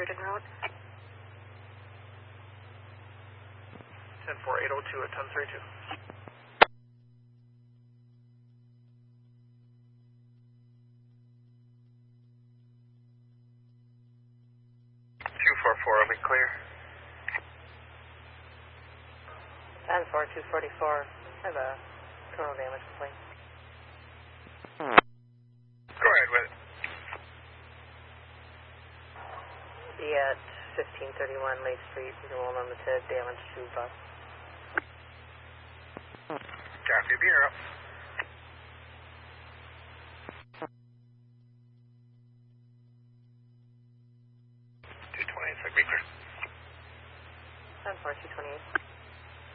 cleared en route. 10-4-802 at 1032. 244, I'll be clear. 10-4-244. I have a terminal damage complaint. Go ahead with it. Be at 1531 Lake Street, Roll Limited, damage to bus. Copy, be here up.